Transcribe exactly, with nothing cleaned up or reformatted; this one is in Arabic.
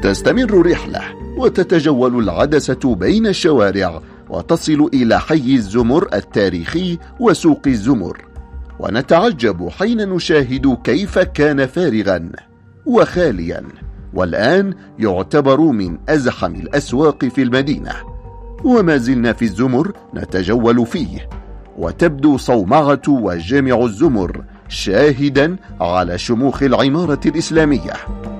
تستمر الرحلة وتتجول العدسة بين الشوارع وتصل إلى حي الزمر التاريخي وسوق الزمر، ونتعجب حين نشاهد كيف كان فارغا وخاليا، والآن يعتبر من أزحم الأسواق في المدينة. وما زلنا في الزمر نتجول فيه، وتبدو صومعة وجامع الزمر شاهدا على شموخ العمارة الإسلامية.